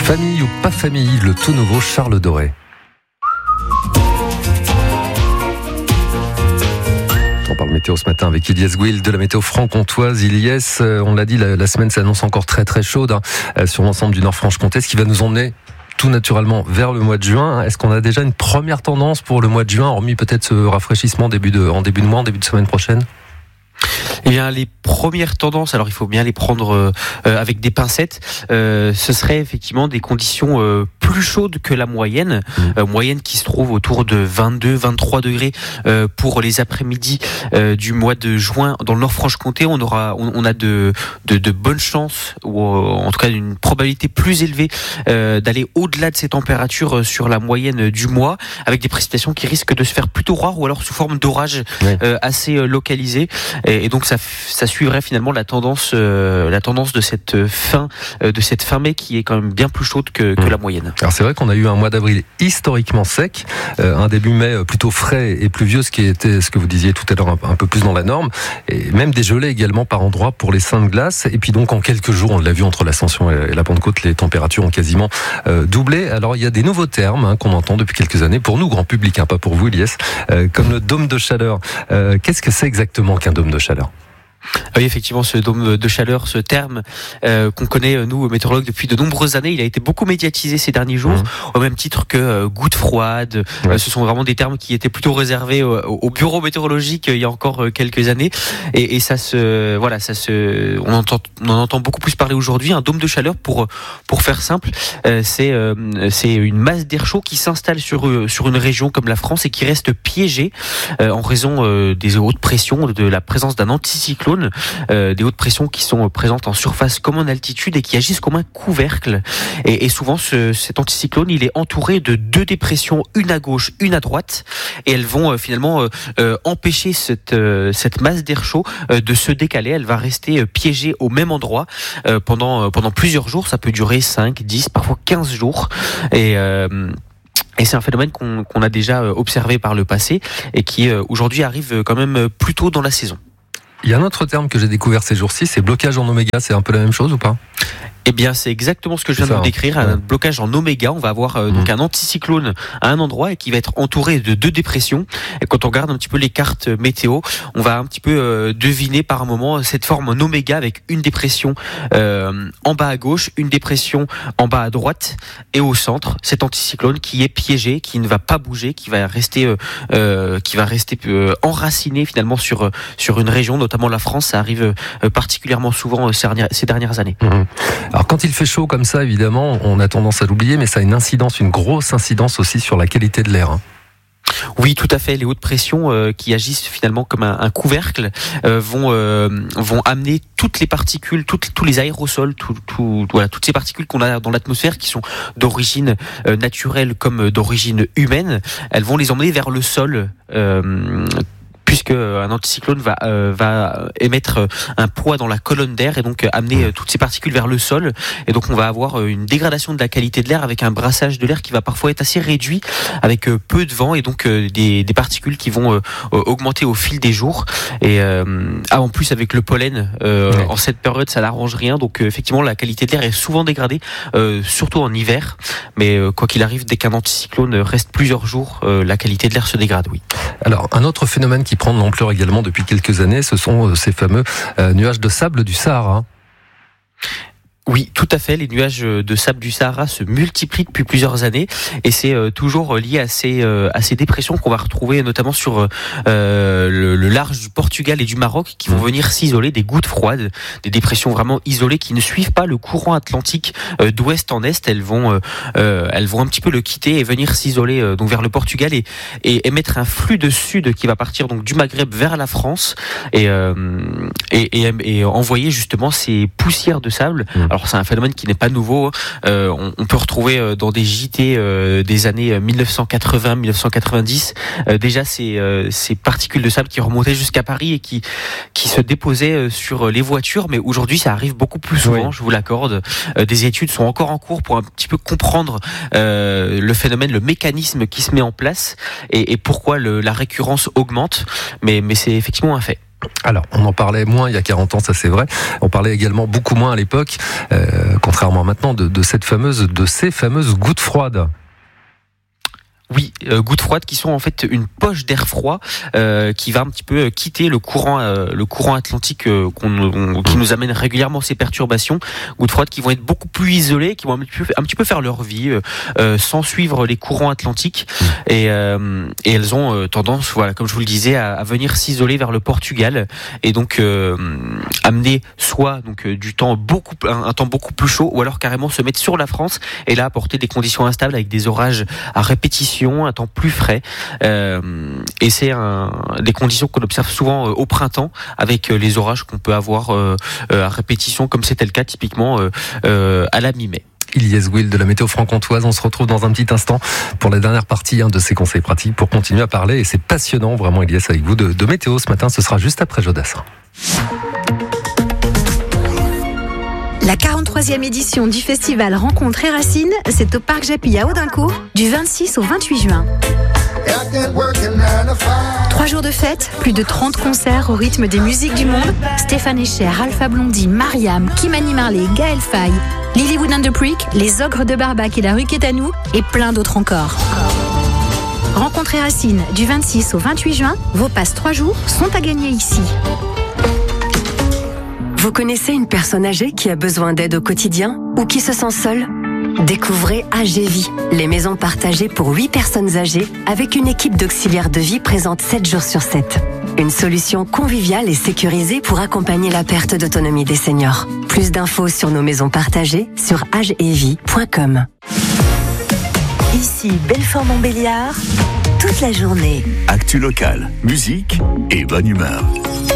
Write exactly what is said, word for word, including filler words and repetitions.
Famille ou pas famille, le tout nouveau Charles Doré. On parle météo ce matin avec Ilyes Gouil de la météo franc-comtoise. Ilyes, on l'a dit, la, la semaine s'annonce encore très très chaude hein, sur l'ensemble du Nord-Franche-Comté, ce qui va nous emmener tout naturellement vers le mois de juin. Est-ce qu'on a déjà une première tendance pour le mois de juin, hormis peut-être ce rafraîchissement début de, en début de mois, en début de semaine prochaine ? Eh bien, les premières tendances, alors il faut bien les prendre euh, avec des pincettes, euh, ce serait effectivement des conditions euh, plus chaudes que la moyenne, mmh. euh, moyenne qui se trouve autour de vingt-deux à vingt-trois degrés euh, pour les après-midi euh, du mois de juin. Dans le Nord-Franche-Comté, on aura, on, on a de, de, de bonnes chances, ou euh, en tout cas une probabilité plus élevée euh, d'aller au-delà de ces températures sur la moyenne du mois, avec des précipitations qui risquent de se faire plutôt rares ou alors sous forme d'orage ouais. euh, assez euh, localisé. Et, et donc ça, ça suivrait finalement la tendance, euh, la tendance de cette fin, euh, de cette fin mai qui est quand même bien plus chaude que, que mmh. la moyenne. Alors c'est vrai qu'on a eu un mois d'avril historiquement sec, euh, un début mai plutôt frais et pluvieux, ce qui était ce que vous disiez tout à l'heure un, un peu plus dans la norme, et même des gelées également par endroits pour les seins de glace. Et puis donc en quelques jours, on l'a vu entre l'Ascension et la Pentecôte, les températures ont quasiment euh, doublé. Alors il y a des nouveaux termes hein, qu'on entend depuis quelques années pour nous grand public, hein, pas pour vous Ilyes, euh, comme le dôme de chaleur. Euh, qu'est-ce que c'est exactement qu'un dôme de chaleur ? Oui, effectivement, ce dôme de chaleur, ce terme euh, qu'on connaît, nous, météorologues, depuis de nombreuses années, il a été beaucoup médiatisé ces derniers jours, mmh. au même titre que euh, gouttes froides. Ouais. Euh, ce sont vraiment des termes qui étaient plutôt réservés au, au bureau météorologique euh, il y a encore euh, quelques années. Et, et ça se, voilà, ça se, on entend, on en entend beaucoup plus parler aujourd'hui. Un dôme de chaleur, pour pour faire simple, euh, c'est euh, c'est une masse d'air chaud qui s'installe sur euh, sur une région comme la France et qui reste piégée euh, en raison euh, des hautes pressions, de la présence d'un anticyclone. Euh, des hautes pressions qui sont présentes en surface comme en altitude et qui agissent comme un couvercle. Et, et souvent, ce, cet anticyclone, il est entouré de deux dépressions, une à gauche, une à droite, et elles vont euh, finalement euh, euh, empêcher cette, euh, cette masse d'air chaud euh, de se décaler. Elle va rester euh, piégée au même endroit euh, pendant, euh, pendant plusieurs jours. Ça peut durer cinq, dix, parfois quinze jours. Et... Euh, Et c'est un phénomène qu'on, qu'on a déjà observé par le passé et qui euh, aujourd'hui arrive quand même plus tôt dans la saison. Il y a un autre terme que j'ai découvert ces jours-ci, c'est blocage en oméga. C'est un peu la même chose ou pas ? Eh bien, c'est exactement ce que je viens ça, de vous décrire, un ouais. blocage en oméga. On va avoir euh, mmh. donc un anticyclone à un endroit et qui va être entouré de deux dépressions. Et quand on regarde un petit peu les cartes météo, on va un petit peu euh, deviner par un moment cette forme en oméga avec une dépression euh, en bas à gauche, une dépression en bas à droite et au centre, cet anticyclone qui est piégé, qui ne va pas bouger, qui va rester, euh, euh, qui va rester euh, enraciné finalement sur sur une région, notamment la France. Ça arrive euh, particulièrement souvent euh, ces, dernières, ces dernières années. Mmh. Alors quand il fait chaud comme ça, évidemment, on a tendance à l'oublier, mais ça a une incidence, une grosse incidence aussi sur la qualité de l'air. Hein. Oui, tout à fait. Les hautes pressions euh, qui agissent finalement comme un, un couvercle euh, vont euh, vont amener toutes les particules, toutes, tous les aérosols, tout, tout, voilà, toutes ces particules qu'on a dans l'atmosphère qui sont d'origine euh, naturelle comme d'origine humaine. Elles vont les emmener vers le sol. Euh, puisque un anticyclone va euh, va émettre un poids dans la colonne d'air et donc amener toutes ces particules vers le sol, et donc on va avoir une dégradation de la qualité de l'air avec un brassage de l'air qui va parfois être assez réduit avec peu de vent et donc des, des particules qui vont euh, augmenter au fil des jours. Et euh, ah, en plus avec le pollen euh, ouais. en cette période ça n'arrange rien, donc euh, effectivement la qualité de l'air est souvent dégradée, euh, surtout en hiver, mais euh, quoi qu'il arrive, dès qu'un anticyclone reste plusieurs jours, euh, la qualité de l'air se dégrade, oui. Alors un autre phénomène qui prend de l'ampleur également depuis quelques années, ce sont ces fameux euh, nuages de sable du Sahara. Oui, tout à fait. Les nuages de sable du Sahara se multiplient depuis plusieurs années et c'est euh, toujours lié à ces, euh, à ces dépressions qu'on va retrouver notamment sur euh, le, le large du Portugal et du Maroc qui vont venir s'isoler, des gouttes froides, des dépressions vraiment isolées qui ne suivent pas le courant atlantique euh, d'ouest en est. Elles vont, euh, elles vont un petit peu le quitter et venir s'isoler euh, donc vers le Portugal et, et émettre un flux de sud qui va partir donc du Maghreb vers la France et, euh, et, et, et envoyer justement ces poussières de sable. Mmh. Alors c'est un phénomène qui n'est pas nouveau. Euh, on, on peut retrouver dans des J T euh, des années dix-neuf cent quatre-vingts dix-neuf cent quatre-vingt-dix euh, déjà ces, euh, ces particules de sable qui remontaient jusqu'à Paris et qui qui se déposaient sur les voitures. Mais aujourd'hui, ça arrive beaucoup plus souvent. Oui. Je vous l'accorde. Euh, des études sont encore en cours pour un petit peu comprendre euh, le phénomène, le mécanisme qui se met en place et, et pourquoi le, la récurrence augmente. Mais mais c'est effectivement un fait. Alors, on en parlait moins il y a quarante ans, ça c'est vrai. On parlait également beaucoup moins à l'époque, euh, contrairement à maintenant, de, de cette fameuse, de ces fameuses gouttes froides. Oui, euh, gouttes froides qui sont en fait une poche d'air froid euh, qui va un petit peu quitter le courant, euh, le courant atlantique euh, qu'on, on, qui nous amène régulièrement ces perturbations. Gouttes froides qui vont être beaucoup plus isolées, qui vont un petit peu, un petit peu faire leur vie euh, euh, sans suivre les courants atlantiques. Et, euh, et elles ont euh, tendance, voilà, comme je vous le disais, à, à venir s'isoler vers le Portugal et donc euh, amener soit donc euh, du temps beaucoup, un, un temps beaucoup plus chaud, ou alors carrément se mettre sur la France et là apporter des conditions instables avec des orages à répétition, un temps plus frais, euh, et c'est un, des conditions qu'on observe souvent euh, au printemps avec euh, les orages qu'on peut avoir euh, euh, à répétition, comme c'était le cas typiquement euh, euh, à la mi-mai. Ilyes Gouil de la météo franc-comtoise. On se retrouve dans un petit instant pour la dernière partie hein, de ces conseils pratiques pour continuer à parler, et c'est passionnant vraiment Ilyes avec vous de, de météo ce matin. Ce sera juste après Jodassin. La quarante-troisième édition du festival Rencontre et Racines, c'est au Parc Japy à Audincourt, du vingt-six au vingt-huit juin. Trois jours de fête, plus de trente concerts au rythme des musiques du monde. Stéphane Echer, Alpha Blondy, Mariam, Kimani Marley, Gaël Faye, Lilywood and the Prick, Les Ogres de Barbac et la rue Quétanou, et plein d'autres encore. Rencontre et Racines, du vingt-six au vingt-huit juin, vos passes trois jours sont à gagner ici. Vous connaissez une personne âgée qui a besoin d'aide au quotidien ou qui se sent seule ? Découvrez A G Vie, les maisons partagées pour huit personnes âgées avec une équipe d'auxiliaires de vie présente sept jours sur sept. Une solution conviviale et sécurisée pour accompagner la perte d'autonomie des seniors. Plus d'infos sur nos maisons partagées sur agevie point com. Ici Belfort-Montbéliard, toute la journée. Actu locale, musique et bonne humeur.